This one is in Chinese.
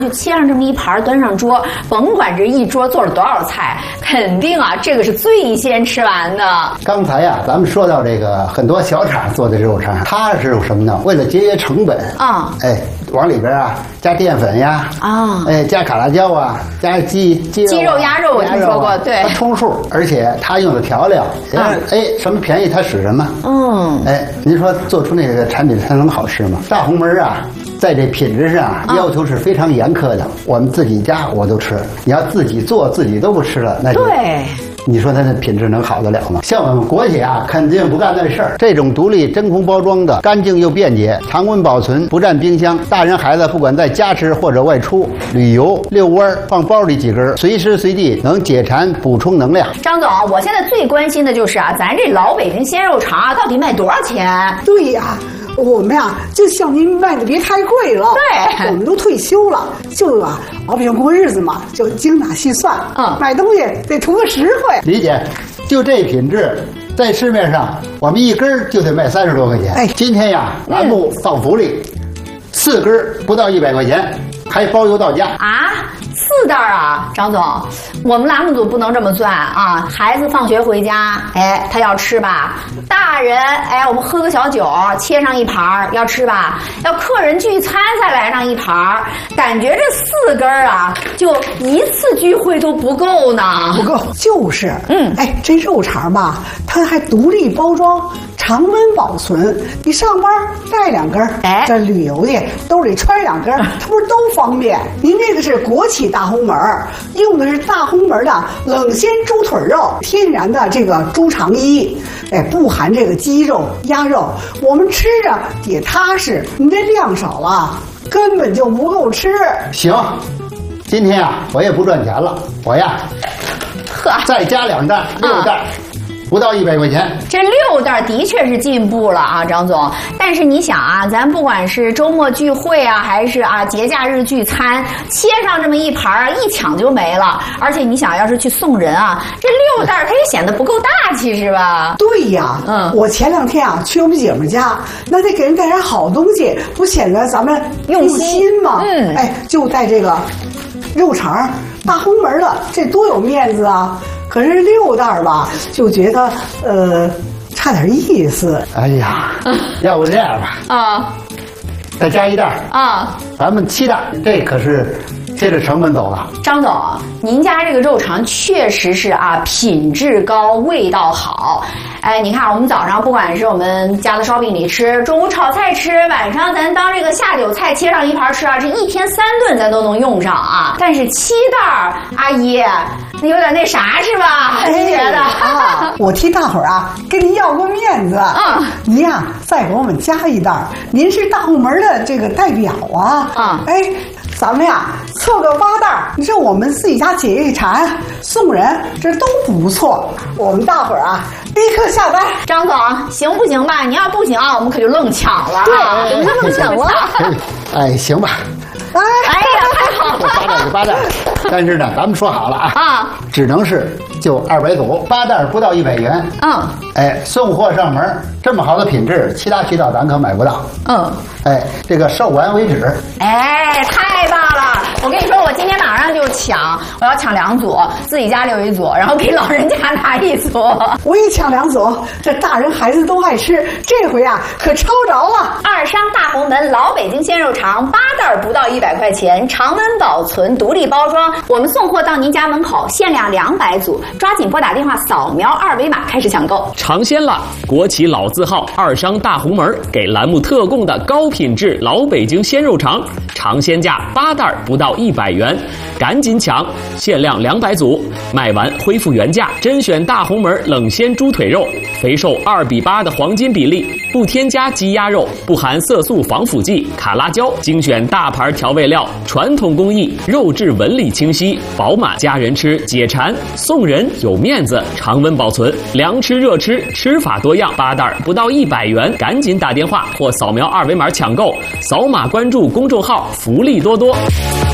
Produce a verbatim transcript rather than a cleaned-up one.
就切上这么一盘，端上桌，甭管这一桌做了多少菜，肯定啊，这个是最先吃完的。 刚才呀、啊，咱们说到这个很多小厂做的肉肠，它是有什么呢？为了节约成本啊，哎，往里边啊加淀粉呀，啊，哎，加卡拉椒啊，加鸡鸡肉、 鸡肉、鸭肉，我听说过，对， 充数，而且它用的调料，哎，哎，什么便宜它使什么，嗯，哎，您说做出那个产品它能好吃吗？大红门啊。在这品质上要求是非常严苛的，我们自己家我都吃，你要自己做自己都不吃了，那就对， 你说它的品质能好得了吗？像我们国企啊，肯定不干那事儿。这种独立真空包装的，干净又便捷，常温保存，不占冰箱。大人孩子不管在家吃或者外出旅游、遛弯，放包里几根，随时随地能解馋补充能量。 张总，我现在最关心的就是啊，咱这老北京鲜肉肠啊，到底卖多少钱？ 对呀、啊。我们呀，就像您卖的别太贵了。 对， 我们都退休了，就啊，老百姓过日子嘛，就精打细算。嗯，买东西得图个实惠。 理解，就这品质，在市面上我们一根就得卖三十多块钱。哎，今天呀，栏目放福利，四根不到一百块钱，还包邮到家啊。四袋啊，张总，我们栏目组不能这么算啊！孩子放学回家，哎，他要吃吧；大人，哎，我们喝个小酒，切上一盘要吃吧；要客人聚餐再来上一盘，感觉这四根啊，就一次聚会都不够呢。 不够，就是，嗯，哎，这肉肠吧，它还独立包装。常温保存，你上班带两根，哎，这旅游去兜里揣两根，它不是都方便？您这个是国企大红门，用的是大红门的冷鲜猪腿肉，天然的这个猪肠衣，哎，不含这个鸡肉、鸭肉，我们吃着也踏实。你这量少了，根本就不够吃。 行，今天啊，我也不赚钱了，我呀，呵，再加两袋，六袋。啊不到一百块钱， 这六袋的确是进步了啊，张总。但是你想啊，咱不管是周末聚会啊，还是啊节假日聚餐，切上这么一盘啊，一抢就没了。而且你想要是去送人啊，这六袋它也显得不够大气，是吧？ 对呀，嗯，我前两天啊去我们姐们家，那得给人带点好东西，不显得咱们用心吗？嗯，哎，就带这个肉肠，大红门的，这多有面子啊！可是六袋吧，就觉得呃差点意思。 哎呀，要不这样吧，啊，再加一袋啊，咱们七袋，这可是接着成本走了。 张总，您家这个肉肠确实是啊，品质高，味道好。哎，你看我们早上不管是我们家的烧饼里吃，中午炒菜吃，晚上咱当这个下酒菜切上一盘吃啊，这一天三顿咱都能用上啊。但是七袋，阿姨，你有点那啥是吧？您觉得？ 啊，我替大伙儿啊跟您要个面子。嗯，您呀再给我们加一袋，您是大红门的这个代表啊。啊，哎。咱们呀凑个八袋，你说我们自己家解解馋，送人这都不错。我们大伙儿啊立刻下单。 张总，行不行吧？你要不行啊，我们可就愣抢了。 对，我们就愣抢了。 哎，行吧。 哎， 哎呀，太好了！ 八袋就八袋，但是呢，咱们说好了啊，啊，只能是就二百组，八袋不到一百元。嗯，哎，送货上门，这么好的品质，其他渠道咱可买不到。嗯，哎，这个售完为止。 哎，太棒了！我跟你说，我今天马上就抢，我要抢两组，自己家留一组，然后给老人家拿一组。 我也抢两组，这大人孩子都爱吃，这回啊可抄着了。 二商大红门老北京鲜肉肠，八袋不到一百块钱，常温保存，独立包装，我们送货到您家门口，限量两百组，抓紧拨打电话扫描二维码开始抢购。 尝鲜了，国企老字号二商大红门给栏目特供的高品质老北京鲜肉肠，尝鲜价八袋不到一百元，赶紧抢，限量两百组，卖完恢复原价。甄选大红门冷鲜猪腿肉，肥瘦二比八的黄金比例，不添加鸡鸭肉，不含色素防腐剂、卡拉椒，精选大牌调味料，传统工艺，肉质纹理清晰饱满，家人吃解馋，送人有面子，常温保存，凉吃热吃，吃法多样，八袋不到一百元，赶紧打电话或扫描二维码抢购，扫码关注公众号，福利多多。